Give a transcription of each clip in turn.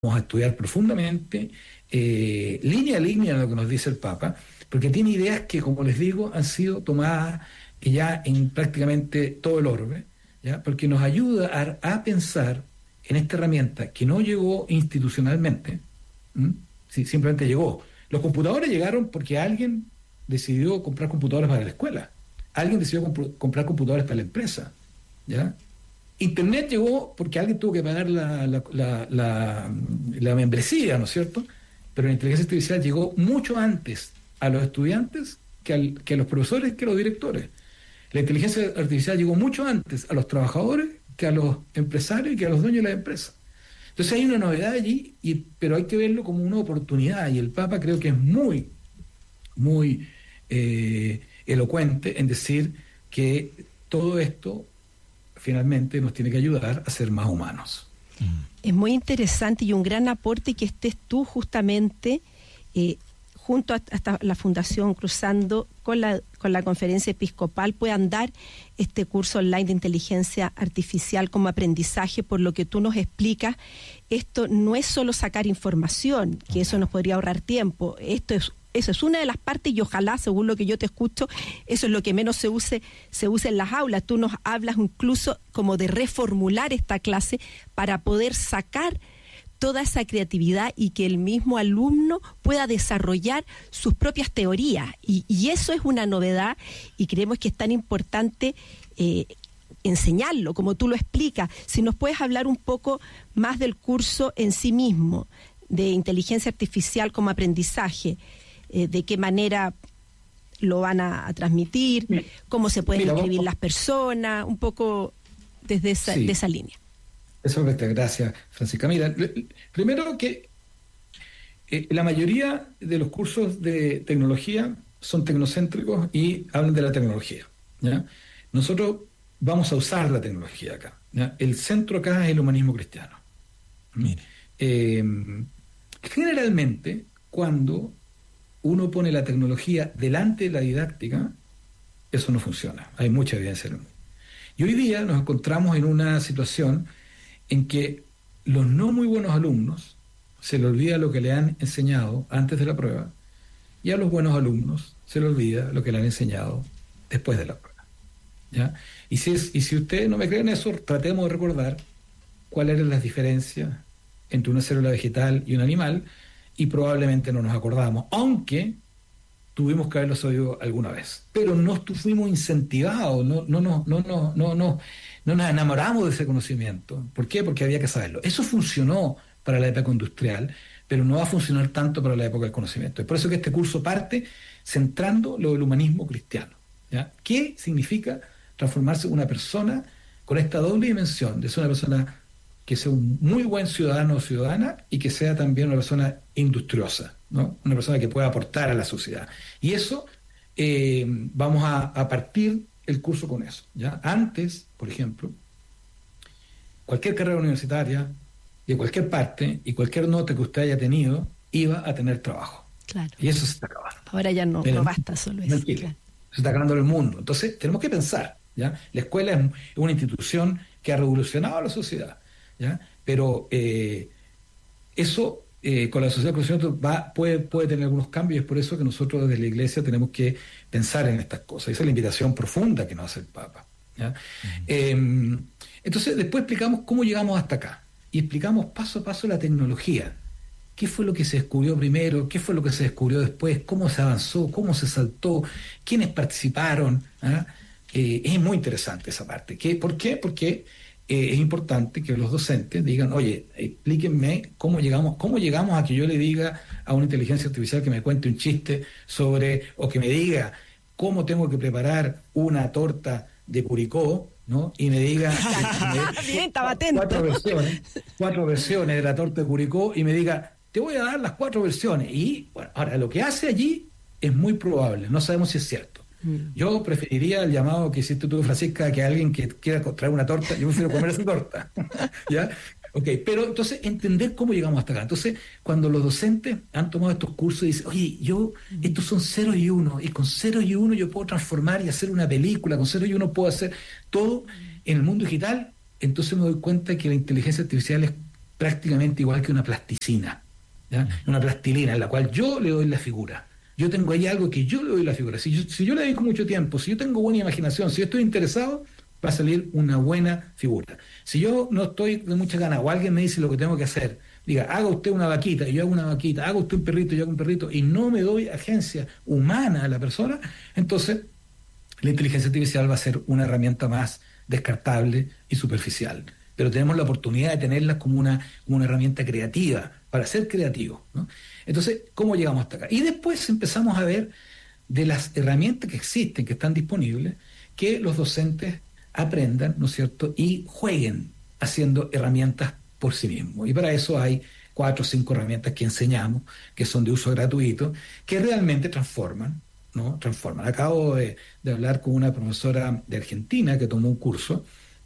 a estudiar profundamente, línea a línea lo que nos dice el Papa, porque tiene ideas que, como les digo, han sido tomadas ya en prácticamente todo el orbe, ¿ya? Porque nos ayuda a pensar en esta herramienta que no llegó institucionalmente, ¿m? Sí, simplemente llegó. Los computadores llegaron porque alguien decidió comprar computadores para la escuela, alguien decidió comprar computadores para la empresa, ¿ya? Internet llegó porque alguien tuvo que pagar la membresía, ¿no es cierto? Pero la inteligencia artificial llegó mucho antes a los estudiantes que a los profesores, que a los directores. La inteligencia artificial llegó mucho antes a los trabajadores que a los empresarios y que a los dueños de las empresas. Entonces hay una novedad allí, pero hay que verlo como una oportunidad, y el Papa creo que es muy, muy elocuente en decir que todo esto finalmente nos tiene que ayudar a ser más humanos. Es muy interesante y un gran aporte que estés tú justamente junto hasta la Fundación Cruzando con la Conferencia Episcopal puedan dar este curso online de inteligencia artificial como aprendizaje. Por lo que tú nos explicas, esto no es solo sacar información, que eso nos podría ahorrar tiempo. Eso es una de las partes, y ojalá, según lo que yo te escucho, eso es lo que menos se use en las aulas. Tú nos hablas incluso como de reformular esta clase para poder sacar toda esa creatividad y que el mismo alumno pueda desarrollar sus propias teorías. Y eso es una novedad, y creemos que es tan importante enseñarlo, como tú lo explicas. Si nos puedes hablar un poco más del curso en sí mismo, de inteligencia artificial como aprendizaje, de qué manera lo van a transmitir, cómo se pueden inscribir las personas, un poco desde esa línea. Eso es, gracias, Francisca. Mira, primero que la mayoría de los cursos de tecnología son tecnocéntricos y hablan de la tecnología, ¿ya? Nosotros vamos a usar la tecnología acá, ¿ya? El centro acá es el humanismo cristiano. Generalmente, cuando uno pone la tecnología delante de la didáctica, eso no funciona. Hay mucha evidencia en el mundo. Y hoy día nos encontramos en una situación en que los no muy buenos alumnos se les olvida lo que le han enseñado antes de la prueba, y a los buenos alumnos se les olvida lo que le han enseñado después de la prueba, ¿ya? Y si ustedes no me creen eso, tratemos de recordar cuáles eran las diferencias entre una célula vegetal y un animal, y probablemente no nos acordamos, aunque tuvimos que haberlo sabido alguna vez. Pero no fuimos incentivados, no nos enamoramos de ese conocimiento. ¿Por qué? Porque había que saberlo. Eso funcionó para la época industrial, pero no va a funcionar tanto para la época del conocimiento. Es por eso que este curso parte centrando lo del humanismo cristiano, ¿ya? ¿Qué significa transformarse en una persona con esta doble dimensión de ser una persona que sea un muy buen ciudadano o ciudadana, y que sea también una persona industriosa, ¿no? Una persona que pueda aportar a la sociedad? Y eso, vamos a partir el curso con eso, ¿ya? Antes, por ejemplo, cualquier carrera universitaria, de cualquier parte, y cualquier nota que usted haya tenido, iba a tener trabajo. Claro. Y eso se está acabando. Ahora ya no basta solo eso. Claro. Se está acabando el mundo. Entonces, tenemos que pensar, ¿ya? La escuela es una institución que ha revolucionado la sociedad, ¿ya? Pero eso con la sociedad del conocimiento puede tener algunos cambios, y es por eso que nosotros desde la Iglesia tenemos que pensar en estas cosas. Esa es la invitación profunda que nos hace el Papa, ¿ya? Entonces, después explicamos cómo llegamos hasta acá, y explicamos paso a paso la tecnología. ¿Qué fue lo que se descubrió primero? ¿Qué fue lo que se descubrió después? ¿Cómo se avanzó? ¿Cómo se saltó? ¿Quiénes participaron? ¿Ah? Es muy interesante esa parte. ¿Por qué? Porque es importante que los docentes digan, oye, explíquenme cómo llegamos a que yo le diga a una inteligencia artificial que me cuente un chiste sobre, o que me diga cómo tengo que preparar una torta de Curicó, ¿no? Y me diga bien, estaba atento. cuatro versiones de la torta de Curicó, y me diga, te voy a dar las 4 versiones. Y bueno, ahora lo que hace allí es muy probable, no sabemos si es cierto. Yo preferiría el llamado que hiciste tú, Francisca, que alguien que quiera traer una torta. Yo prefiero comer esa torta. ¿Ya? Ok, pero entonces entender cómo llegamos hasta acá. Entonces, cuando los docentes han tomado estos cursos y dicen, oye, estos son 0 y 1, y con 0 y 1 yo puedo transformar y hacer una película, con 0 y 1 puedo hacer todo en el mundo digital, entonces me doy cuenta que la inteligencia artificial es prácticamente igual que una plasticina, ¿ya? Una plastilina en la cual yo le doy la figura. Yo tengo ahí algo que yo le doy la figura. Si yo le dedico mucho tiempo, si yo tengo buena imaginación, si yo estoy interesado, va a salir una buena figura. Si yo no estoy de mucha ganas o alguien me dice lo que tengo que hacer, diga, haga usted una vaquita y yo hago una vaquita, haga usted un perrito y yo hago un perrito, y no me doy agencia humana a la persona, entonces la inteligencia artificial va a ser una herramienta más descartable y superficial. Pero tenemos la oportunidad de tenerla como una herramienta creativa, para ser creativos, ¿no? Entonces, ¿cómo llegamos hasta acá? Y después empezamos a ver de las herramientas que existen, que están disponibles, que los docentes aprendan, ¿no es cierto?, y jueguen haciendo herramientas por sí mismos. Y para eso hay 4 o 5 herramientas que enseñamos, que son de uso gratuito, que realmente transforman, ¿no? Transforman. Acabo de hablar con una profesora de Argentina que tomó un curso,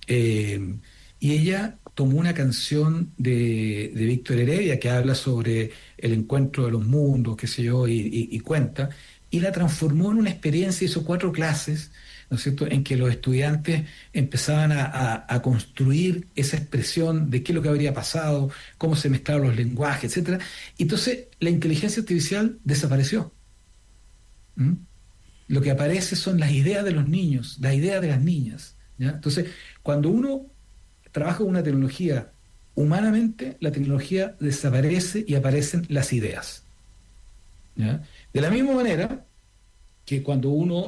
y ella tomó una canción de Víctor Heredia que habla sobre el encuentro de los mundos, qué sé yo, y cuenta, y la transformó en una experiencia, hizo 4 clases, ¿no es cierto?, en que los estudiantes empezaban a construir esa expresión de qué es lo que habría pasado, cómo se mezclaban los lenguajes, etcétera. Y entonces la inteligencia artificial desapareció. ¿Mm? Lo que aparece son las ideas de los niños, las ideas de las niñas, ¿ya? Entonces, cuando uno trabaja con una tecnología humanamente, la tecnología desaparece y aparecen las ideas, ¿ya? De la misma manera que cuando uno,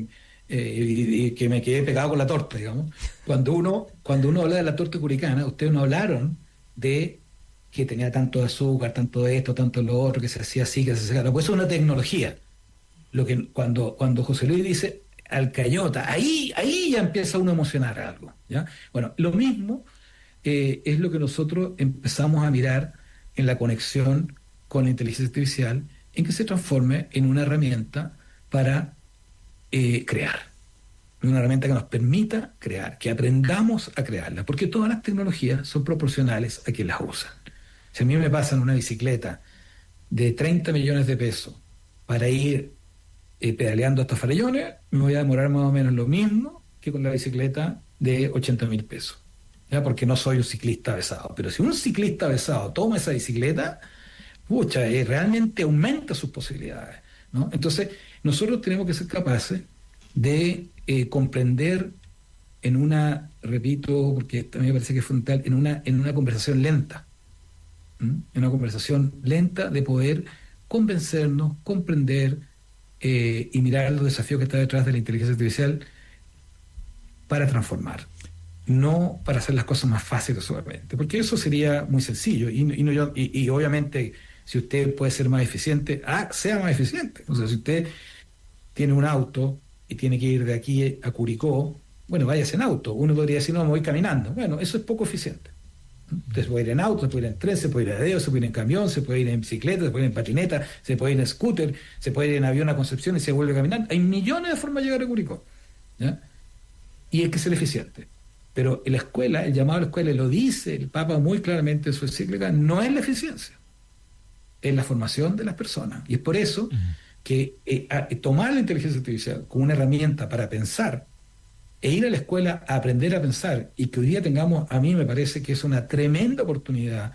y que me quedé pegado con la torta, digamos, cuando uno habla de la torta curicana, ustedes no hablaron de que tenía tanto de azúcar, tanto de esto, tanto de lo otro, que se hacía así, que se hacía así, pues eso es una tecnología. Lo que cuando José Luis dice alcayota, ahí ya empieza uno a emocionar algo, ¿ya? Bueno, lo mismo es lo que nosotros empezamos a mirar en la conexión con la inteligencia artificial, en que se transforme en una herramienta para crear, una herramienta que nos permita crear, que aprendamos a crearla, porque todas las tecnologías son proporcionales a quien las usa. Si a mí me pasan una bicicleta de 30 millones de pesos para ir pedaleando hasta Farellones, me voy a demorar más o menos lo mismo que con la bicicleta de 80.000 pesos, ¿ya? Porque no soy un ciclista avesado. Pero si un ciclista avesado toma esa bicicleta, pucha, realmente aumenta sus posibilidades, ¿no? Entonces, nosotros tenemos que ser capaces de comprender en una, repito, porque también me parece que es fundamental, en una conversación lenta, en una conversación lenta de poder convencernos, comprender, y mirar los desafíos que está detrás de la inteligencia artificial para transformar, no para hacer las cosas más fáciles solamente, porque eso sería muy sencillo y obviamente si usted puede ser más eficiente, sea más eficiente. O sea, si usted tiene un auto y tiene que ir de aquí a Curicó, bueno, váyase en auto. Uno podría decir, no, me voy caminando. Bueno, eso es poco eficiente. Usted se puede ir en auto, se puede ir en tren, se puede ir a dedo, se puede ir en camión, se puede ir en bicicleta, se puede ir en patineta, se puede ir en scooter, se puede ir en avión a Concepción y se vuelve caminando. Hay millones de formas de llegar a Curicó, ¿ya? Y hay que ser eficiente. Pero en la escuela, el llamado a la escuela, lo dice el Papa muy claramente en su encíclica, no es la eficiencia, es la formación de las personas. Y es por eso que tomar la inteligencia artificial como una herramienta para pensar e ir a la escuela a aprender a pensar, y que hoy día tengamos, a mí me parece que es una tremenda oportunidad,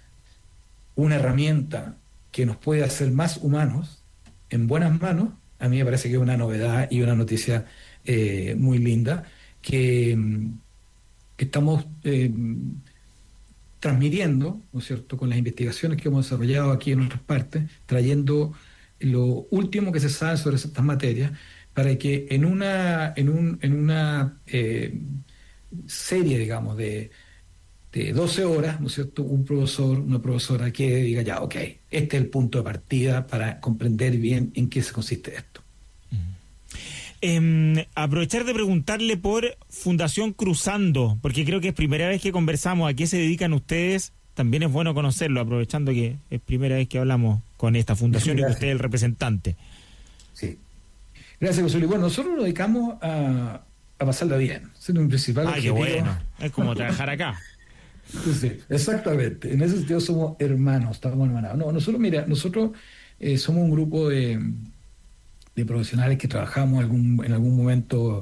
una herramienta que nos puede hacer más humanos en buenas manos. A mí me parece que es una novedad y una noticia muy linda que estamos transmitiendo, ¿no es cierto?, con las investigaciones que hemos desarrollado aquí en otras partes, trayendo lo último que se sabe sobre estas materias, para que en una serie, digamos, de 12 horas, ¿no es cierto?, un profesor, una profesora que diga, ya, ok, este es el punto de partida para comprender bien en qué se consiste esto. Aprovechar de preguntarle por Fundación Cruzando, porque creo que es primera vez que conversamos. ¿A qué se dedican ustedes? También es bueno conocerlo, aprovechando que es primera vez que hablamos con esta fundación y que usted es el representante. Sí. Gracias, José Luis. Bueno, nosotros nos dedicamos a pasarla bien. Ese es un principal objetivo. Qué bueno. Es como trabajar acá. Sí, exactamente. En ese sentido somos hermanos, estamos hermanados. No, nosotros somos un grupo de profesionales que trabajamos en algún momento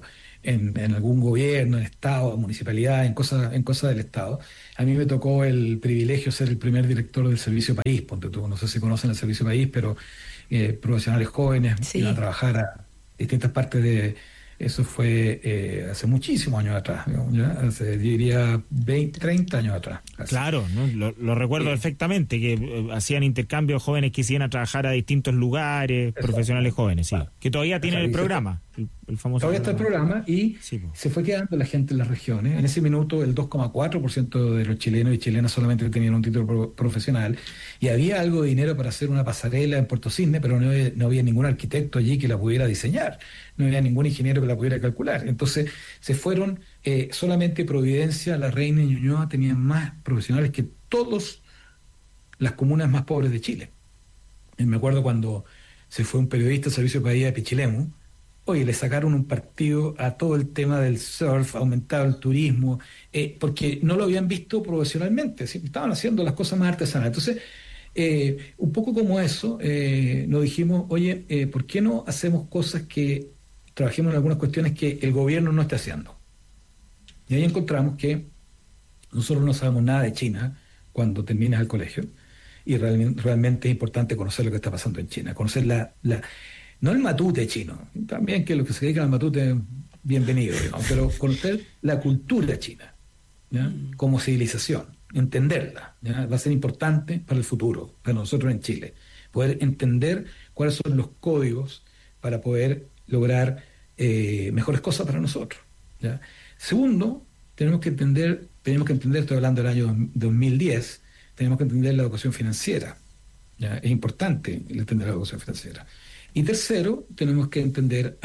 en algún gobierno, en Estado, municipalidad, en cosas del Estado. A mí me tocó el privilegio de ser el primer director del Servicio País, ponte tú, no sé si conocen el Servicio País, pero profesionales jóvenes Sí. iban a trabajar a distintas partes de... Eso fue hace muchísimos años atrás, digamos, ¿ya? Hace, yo diría, 20, 30 años atrás. Casi. Claro, ¿no? Lo recuerdo perfectamente, que hacían intercambios jóvenes que se iban a trabajar a distintos lugares, profesionales jóvenes, sí. Que todavía tienen el programa, el famoso Todavía está el programa y sí, se fue quedando la gente en las regiones. En ese minuto el 2,4% de los chilenos y chilenas solamente tenían un título profesional y había algo de dinero para hacer una pasarela en Puerto Cisne, pero no había ningún arquitecto allí que la pudiera diseñar, no había ningún ingeniero que la pudiera calcular. Entonces se fueron, solamente Providencia, La Reina y Ñuñoa tenían más profesionales que todas las comunas más pobres de Chile. Y me acuerdo cuando se fue un periodista al Servicio País de Pichilemu. Oye, le sacaron un partido a todo el tema del surf, aumentado el turismo, porque no lo habían visto profesionalmente, ¿sí? Estaban haciendo las cosas más artesanales. Entonces, un poco como eso, nos dijimos, oye, ¿por qué no hacemos cosas que trabajemos en algunas cuestiones que el gobierno no está haciendo? Y ahí encontramos que nosotros no sabemos nada de China cuando terminas el colegio, y realmente es importante conocer lo que está pasando en China, conocer no el matute chino, también que los que se dedican al matute, bienvenido, digamos, pero conocer la cultura china, ¿ya? Como civilización, entenderla, ¿ya? Va a ser importante para el futuro, para nosotros en Chile, poder entender cuáles son los códigos para poder lograr mejores cosas para nosotros, ¿ya? Segundo, tenemos que entender, estoy hablando del año 2010, tenemos que entender la educación financiera, ¿ya? Es importante entender la educación financiera. Y tercero, tenemos que entender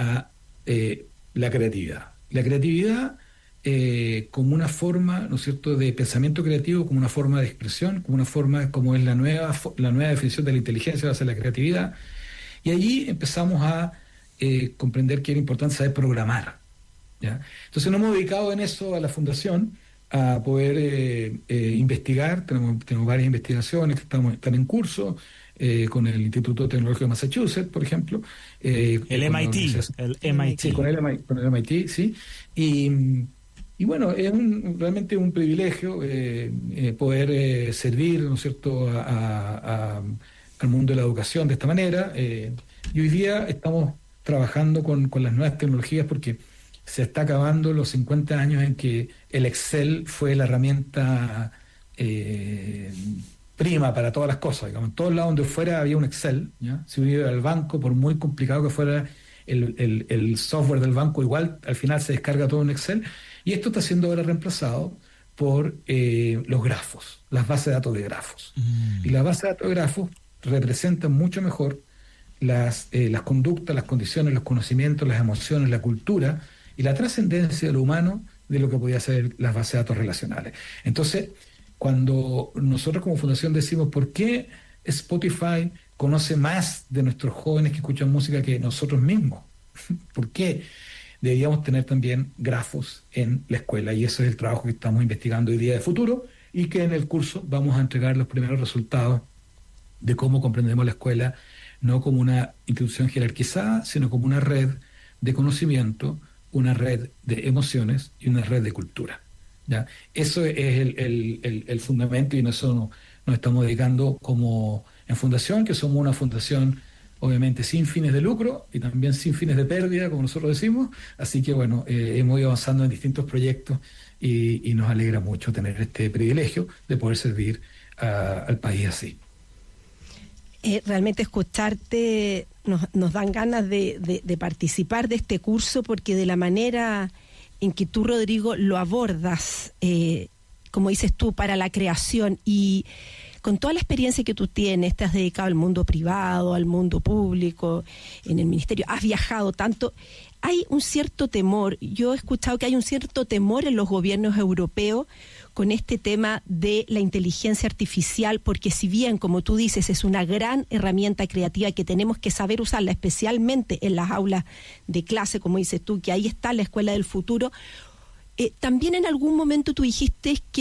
la creatividad. La creatividad como una forma, ¿no es cierto?, de pensamiento creativo, como una forma de expresión, como una forma, como es la nueva definición de la inteligencia, va a ser la creatividad. Y allí empezamos a comprender que era importante saber programar, ¿ya? Entonces nos hemos dedicado en eso a la fundación, a poder investigar. Tenemos varias investigaciones que están en curso, con el Instituto Tecnológico de Massachusetts, por ejemplo. El MIT. Sí, con el MIT, sí. Y bueno, es realmente un privilegio poder servir, ¿no es cierto?, al mundo de la educación de esta manera. Y hoy día estamos trabajando con las nuevas tecnologías porque se está acabando los 50 años en que el Excel fue la herramienta prima para todas las cosas. Digamos, en todos lados donde fuera había un Excel, ¿ya? Si uno iba al banco, por muy complicado que fuera el software del banco, igual al final se descarga todo en Excel. Y esto está siendo ahora reemplazado por los grafos, las bases de datos de grafos. Y las bases de datos de grafos representan mucho mejor las conductas, las condiciones, los conocimientos, las emociones, la cultura y la trascendencia de lo humano de lo que podía ser las bases de datos relacionales. Entonces, cuando nosotros como fundación decimos ¿por qué Spotify conoce más de nuestros jóvenes que escuchan música que nosotros mismos? ¿Por qué deberíamos tener también grafos en la escuela? Y eso es el trabajo que estamos investigando hoy día de futuro y que en el curso vamos a entregar los primeros resultados de cómo comprendemos la escuela, no como una institución jerarquizada, sino como una red de conocimiento, una red de emociones y una red de cultura, ¿ya? Eso es el fundamento, y en eso nos estamos dedicando como en fundación, que somos una fundación obviamente sin fines de lucro y también sin fines de pérdida, como nosotros decimos. Así que bueno, hemos ido avanzando en distintos proyectos y nos alegra mucho tener este privilegio de poder servir al país así. Realmente escucharte nos dan ganas de participar de este curso, porque de la manera en que tú, Rodrigo, lo abordas, como dices tú, para la creación, y con toda la experiencia que tú tienes, te has dedicado al mundo privado, al mundo público, en el ministerio, has viajado tanto, hay un cierto temor, yo he escuchado que hay un cierto temor en los gobiernos europeos con este tema de la inteligencia artificial, porque si bien, como tú dices, es una gran herramienta creativa que tenemos que saber usarla, especialmente en las aulas de clase, como dices tú, que ahí está la escuela del futuro, también en algún momento tú dijiste que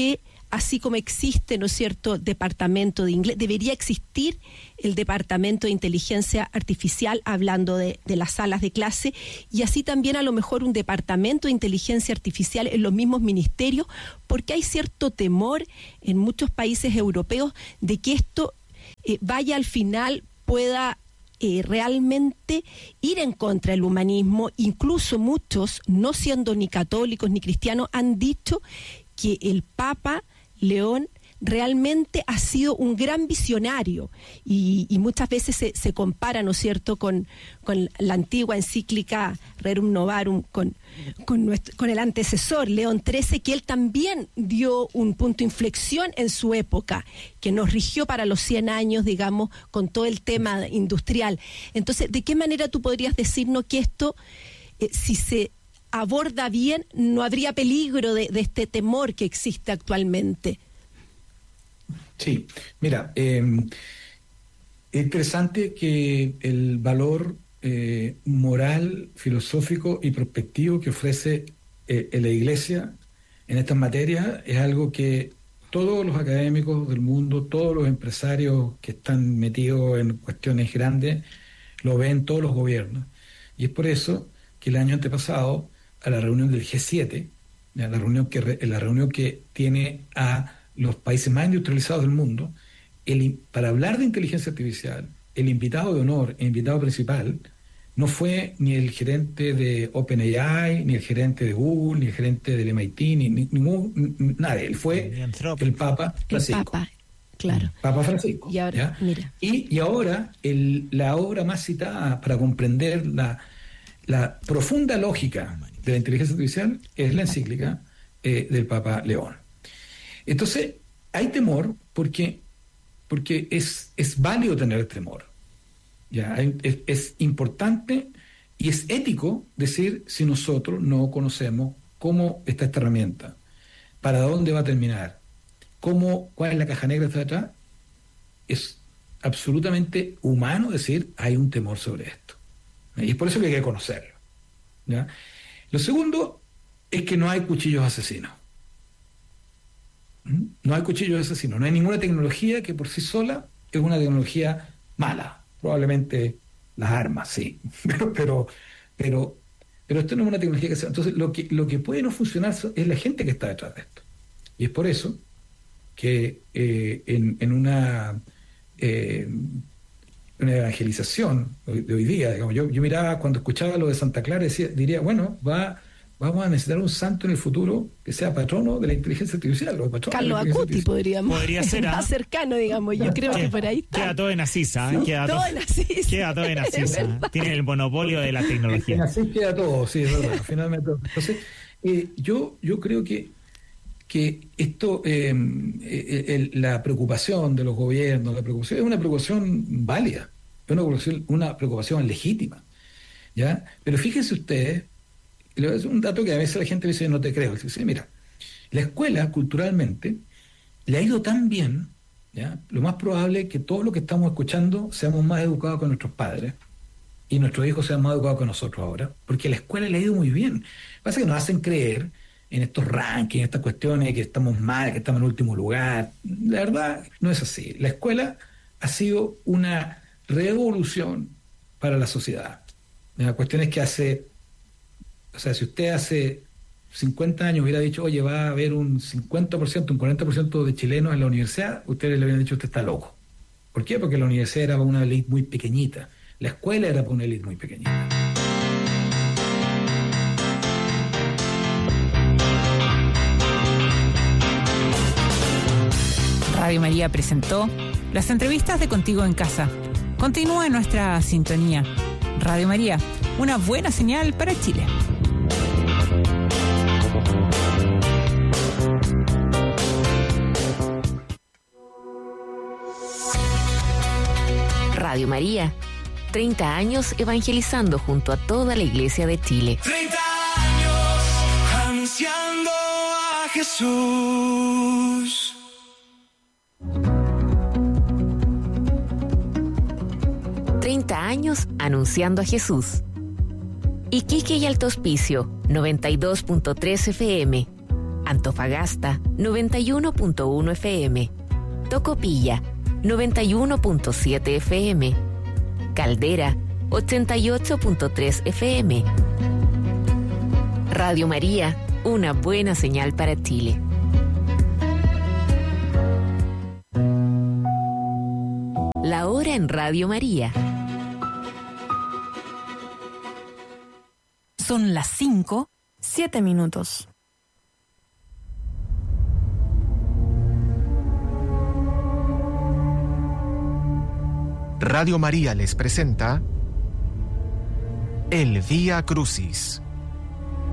así como existe, ¿no es cierto?, departamento de inglés, debería existir el departamento de inteligencia artificial, hablando de las salas de clase, y así también a lo mejor un departamento de inteligencia artificial en los mismos ministerios, porque hay cierto temor en muchos países europeos de que esto vaya al final, pueda realmente ir en contra del humanismo. Incluso muchos, no siendo ni católicos ni cristianos, han dicho que el Papa León realmente ha sido un gran visionario y muchas veces se compara, ¿no es cierto?, con la antigua encíclica Rerum Novarum, con el antecesor León XIII, que él también dio un punto de inflexión en su época, que nos rigió para los 100 años, digamos, con todo el tema industrial. Entonces, ¿de qué manera tú podrías decirnos que esto, si se aborda bien, no habría peligro de este temor que existe actualmente? Sí, mira, es interesante que el valor moral, filosófico y prospectivo que ofrece la Iglesia en estas materias es algo que todos los académicos del mundo, todos los empresarios que están metidos en cuestiones grandes, lo ven todos los gobiernos. Y es por eso que el año antepasado, a la reunión del G7, la reunión que tiene a los países más industrializados del mundo, para hablar de inteligencia artificial, el invitado de honor, el invitado principal, no fue ni el gerente de OpenAI, ni el gerente de Google, ni el gerente del MIT, nadie. Él fue el Papa Francisco. El Papa, claro. Papa Francisco. Y ahora, mira. Y ahora la obra más citada para comprender la profunda lógica de la inteligencia artificial es la encíclica del Papa León. Entonces, hay temor porque es válido tener temor. ¿Ya? Es importante y es ético decir, si nosotros no conocemos cómo está esta herramienta, para dónde va a terminar, cuál es la caja negra que está detrás, es absolutamente humano decir, hay un temor sobre esto. Y es por eso que hay que conocerlo. ¿Ya? Lo segundo es que no hay cuchillos asesinos. No hay cuchillos asesinos, no hay ninguna tecnología que por sí sola es una tecnología mala. Probablemente las armas, sí, pero esto no es una tecnología que sea. Entonces, lo que puede no funcionar es la gente que está detrás de esto. Y es por eso que en una evangelización de hoy día, digamos, yo miraba cuando escuchaba lo de Santa Clara, diría, bueno, vamos a necesitar un santo en el futuro que sea patrono de la inteligencia artificial. Carlos Acuti podría ser más cercano, digamos. Yo creo que por ahí está. Queda todo en Asís, Queda todo en Asís. Tiene el monopolio de la tecnología. En Asís queda todo, sí, es verdad. Finalmente. Entonces, yo creo que esto, la preocupación de los gobiernos, es una preocupación válida, es una preocupación legítima, ¿ya? Pero fíjense ustedes, es un dato que a veces la gente dice, no te creo. Dice, mira, la escuela culturalmente le ha ido tan bien, ¿ya? Lo más probable es que todo lo que estamos escuchando seamos más educados que nuestros padres y nuestros hijos sean más educados que nosotros ahora, porque la escuela le ha ido muy bien. Pasa que nos hacen creer en estos rankings, en estas cuestiones, que estamos mal, que estamos en último lugar. La verdad no es así. La escuela ha sido una revolución para la sociedad. La cuestión es que si usted hace 50 años hubiera dicho, oye, va a haber un 50%, un 40% de chilenos en la universidad, ustedes le hubieran dicho, usted está loco. ¿Por qué? Porque la universidad era para una élite muy pequeñita. La escuela era para una élite muy pequeñita. Radio María presentó las entrevistas de Contigo en Casa. Continúa en nuestra sintonía. Radio María, una buena señal para Chile. Radio María, 30 años evangelizando junto a toda la Iglesia de Chile. 30 años anunciando a Jesús. Años anunciando a Jesús. Iquique y Alto Hospicio, 92.3 FM. Antofagasta 91.1 FM, Tocopilla 91.7 FM, Caldera 88.3 FM. Radio María, una buena señal para Chile. La hora en Radio María. Son las 5:07. Radio María les presenta El Vía Crucis.